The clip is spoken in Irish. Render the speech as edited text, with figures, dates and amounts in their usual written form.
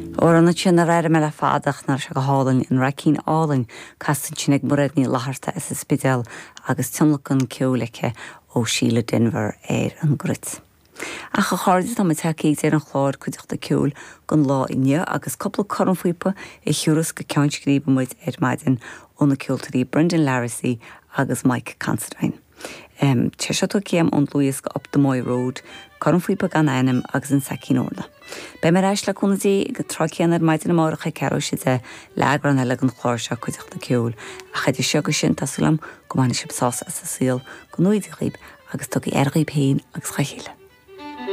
Or an sin a réir me le fádach nar se go hálainn in racín álainn castan sin ag muradní látharta is spidal agus tionlachan ceolaice ó síle Denver an grit. A cha cháirde tá teí ar an chláir chuideachta ceol gon lá inne agus coppla choran fuipa i chiúras go ceintgríb muid maidin óna ceoltarí Brendan Larracy agus Mike Considine. Te se céam an Luas go up the Moy Road, choran fuipa gan einnim agus an Sacin orla. Be mar eis le chunatí go trochéanar maidin amárcha cearó si de leagran eile an chláir se chuideachta ceol a chaidir seo go sin tasúlam go maina sib sás as a síl go nuid a rib agus tu ergaí péin agus chaile.